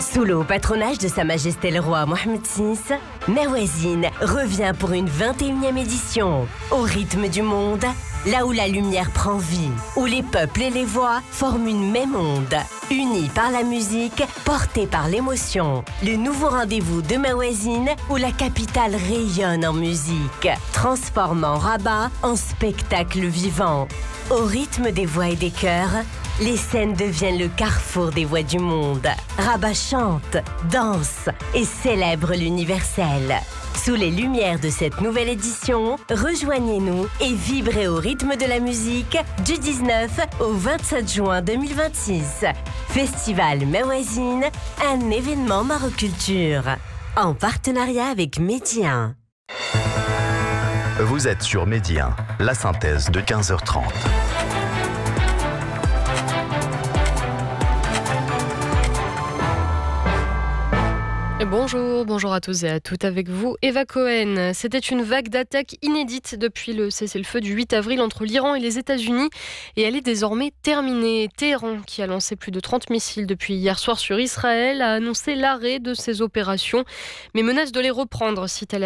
Sous le haut patronage de Sa Majesté le Roi Mohammed VI, Mawazine revient pour une 21e édition. Au rythme du monde, là où la lumière prend vie, où les peuples et les voix forment une même onde. Unis par la musique, portés par l'émotion. Le nouveau rendez-vous de Mawazine, où la capitale rayonne en musique, transformant Rabat en spectacle vivant. Au rythme des voix et des chœurs, les scènes deviennent le carrefour des voix du monde. Rabat chante, danse et célèbre l'universel. Sous les lumières de cette nouvelle édition, rejoignez-nous et vibrez au rythme de la musique du 19 au 27 juin 2026. Festival Mawazine, un événement Maroculture. En partenariat avec Média. Vous êtes sur Média, la synthèse de 15h30. Bonjour à tous et à toutes, avec vous Eva Cohen. C'était une vague d'attaques inédite depuis le cessez-le-feu du 8 avril entre l'Iran et les États-Unis et elle est désormais terminée. Téhéran, qui a lancé plus de 30 missiles depuis hier soir sur Israël, a annoncé l'arrêt de ses opérations mais menace de les reprendre si Tel